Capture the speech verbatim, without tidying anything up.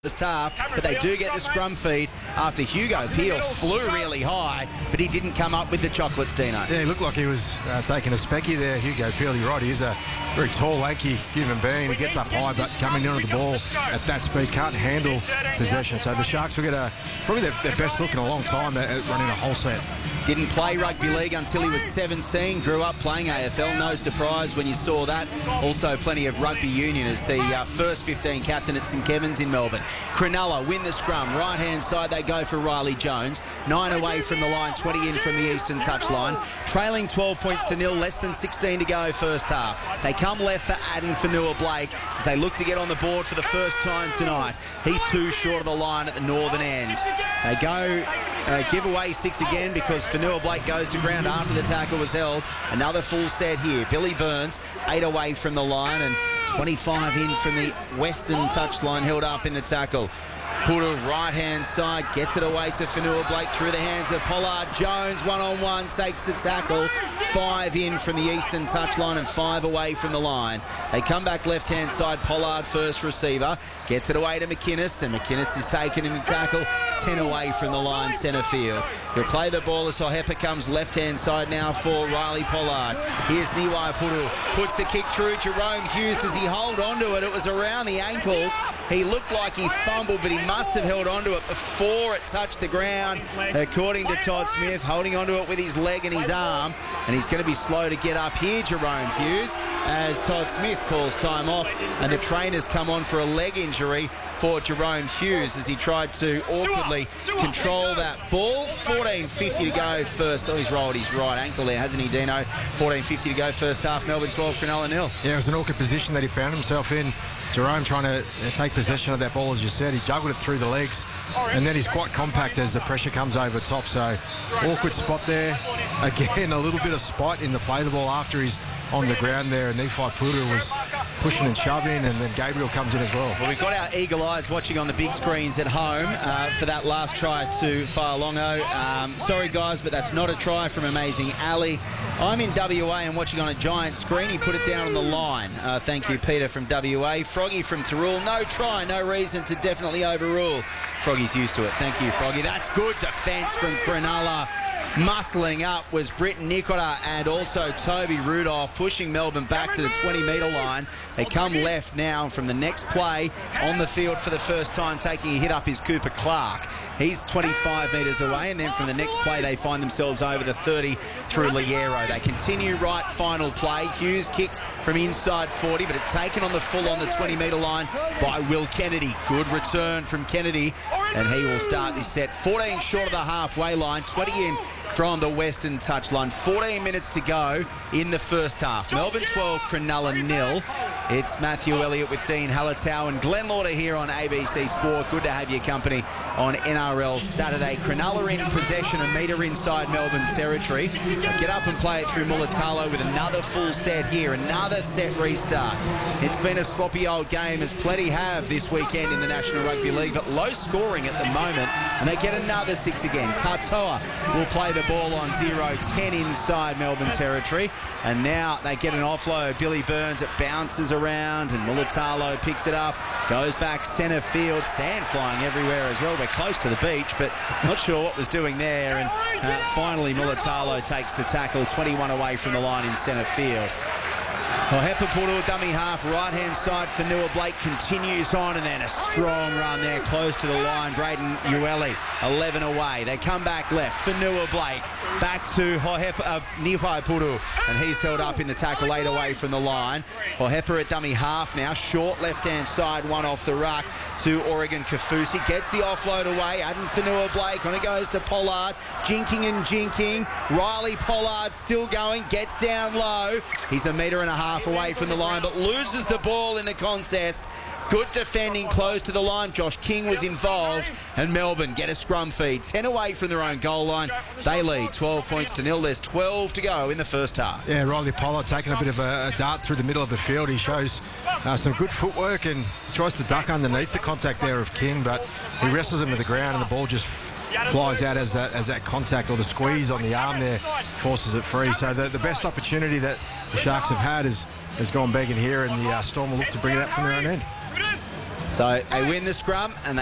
First half, but they do get the scrum feed after Hugo Peel flew really high, but he didn't come up with the chocolates, Dino. Yeah, he looked like he was uh, taking a specky there, Hugo Peel. You're right, he's a very tall, lanky human being. He gets up high, but coming down to the ball at that speed can't handle possession. So the Sharks will get a, probably their, their best look in a long time at, at running a whole set. Didn't play rugby league until he was seventeen, grew up playing A F L, no surprise when you saw that. Also plenty of rugby union as the uh, first fifteen captain at St Kevin's in Melbourne. Cronulla win the scrum, right hand side they go for Riley Jones, nine away from the line, twenty in from the eastern touchline, trailing twelve points to nil, less than sixteen to go first half. They come left for Addin Fonua-Blake as they look to get on the board for the first time tonight. He's too short of the line at the northern end. They go uh, give away six again because Fonua-Blake goes to ground after the tackle was held. Another full set here. Billy Burns, eight away from the line and twenty-five in from the western touchline, held up in the tackle. Puru, right-hand side, gets it away to Fonua-Blake through the hands of Pollard. Jones, one-on-one, takes the tackle. Five in from the eastern touchline and five away from the line. They come back left-hand side, Pollard first receiver. Gets it away to McInnes, and McInnes is taken in the tackle. Ten away from the line, centre field. He'll play the ball as Hohepa comes left-hand side now for Riley Pollard. Here's Niwai Puru, puts the kick through. Jerome Hughes, does he hold onto it? It was around the ankles. He looked like he fumbled, but he must have held onto it before it touched the ground, according to Todd Smith, holding onto it with his leg and his arm, and he's going to be slow to get up here, Jerome Hughes, as Todd Smith calls time off, and the trainers come on for a leg injury for Jerome Hughes as he tried to awkwardly control that ball. fourteen fifty to go first. Oh, he's rolled his right ankle there, hasn't he, Dino? fourteen fifty to go first half. Melbourne twelve, Cronulla nil. Yeah, it was an awkward position that he found himself in. Jerome trying to take possession of that ball, as you said. He juggled it through the legs, and then he's quite compact as the pressure comes over top. So awkward spot there. Again, a little bit of spite in the play the ball after he's on the ground there, and Niwai Puru was pushing and shoving, and then Gabriel comes in as well. Well, we've got our eagle eyes watching on the big screens at home uh, for that last try to Fa'alongo. Um, sorry, guys, but that's not a try from Amazing Ali. I'm in W A and watching on a giant screen. He put it down on the line. Uh, thank you, Peter from W A. Froggy from Thirroul. No try, no reason to definitely overrule. Froggy's used to it. Thank you, Froggy. That's good defence from Cronulla. Muscling up was Britton Nikora and also Toby Rudolph, pushing Melbourne back to the twenty metre line. They come left now, and from the next play on the field for the first time taking a hit up is Cooper Clark. He's twenty-five metres away, and then from the next play they find themselves over the thirty through Liero. They continue right, final play. Hughes kicks from inside forty, but it's taken on the full on the twenty metre line by Will Kennedy. Good return from Kennedy, and he will start this set. fourteen short of the halfway line, twenty in from the western touchline. fourteen minutes to go in the first half. Melbourne twelve, Cronulla nil. It's Matthew Elliott with Dean Hallertau and Glenn Lauder here on A B C Sport. Good to have your company on N R L Saturday. Cronulla in possession, a metre inside Melbourne territory. Get up and play it through Mulatalo with another full set here. Another set restart. It's been a sloppy old game, as plenty have this weekend in the National Rugby League, but low scoring at the moment, and they get another six again. Katoa will play the ball on zero ten inside Melbourne territory, and now they get an offload. Billy Burns, it bounces around, and Mulatalo picks it up, goes back centre field. Sand flying everywhere as well. We're close to the beach, but not sure what was doing there, and uh, finally Mulatalo takes the tackle, twenty-one away from the line in centre field. Hohepa Puru, dummy half, right-hand side. Fonua-Blake continues on, and then a strong run there close to the line. Braden Ueli, eleven away. They come back left. Fonua-Blake back to Hohepa, uh, Niwai Puru, and he's held up in the tackle, eight away from the line. Hohepa at dummy half now, short left-hand side, one off the ruck to Oregon Kafusi. Gets the offload away. Addin Fonua-Blake, on it goes to Pollard. Jinking and jinking. Riley Pollard still going, gets down low. He's a metre and a half away from the line, but loses the ball in the contest. Good defending close to the line. Josh King was involved, and Melbourne get a scrum feed. ten away from their own goal line. They lead twelve points to nil. There's twelve to go in the first half. Yeah, Riley Pollard taking a bit of a, a dart through the middle of the field. He shows uh, some good footwork and tries to duck underneath the contact there of King, but he wrestles him to the ground, and the ball just flies out as that, as that contact or the squeeze on the arm there forces it free. So the, the best opportunity that the Sharks have had is, has gone begging here, and the uh, Storm will look to bring it up from their own end. So they win the scrum and they